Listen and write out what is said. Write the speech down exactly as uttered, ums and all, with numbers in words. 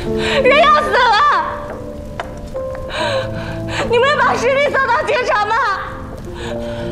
人要死了！你们把尸体送到警察吗？